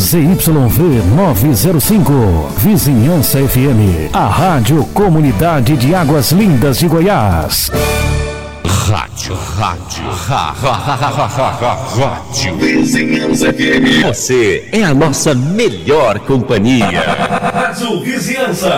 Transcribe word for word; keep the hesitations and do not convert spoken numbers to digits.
Z Y V novecentos e cinco, Vizinhança F M, a Rádio Comunidade de Águas Lindas de Goiás. Rádio, rádio, ra, ra, ra, ra, ra, ra, rádio Vizinhança F M. Você é a nossa melhor companhia. Rádio Vizinhança.